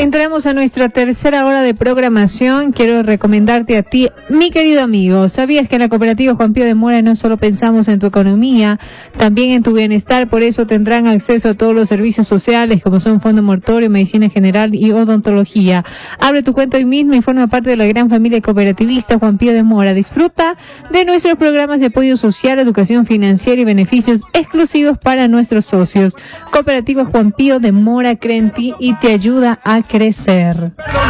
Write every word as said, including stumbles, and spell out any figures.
Entramos a nuestra tercera hora de programación. Quiero recomendarte a ti, mi querido amigo. ¿Sabías que en la cooperativa Juan Pío de Mora no solo pensamos en tu economía, también en tu bienestar? Por eso tendrán acceso a todos los servicios sociales como son fondo mortuorio, medicina general y odontología. Abre tu cuenta hoy mismo y forma parte de la gran familia cooperativista Juan Pío de Mora. Disfruta de nuestros programas de apoyo social, educación financiera y beneficios exclusivos para nuestros socios. Cooperativa Juan Pío de Mora cree en ti y te ayuda a crecer.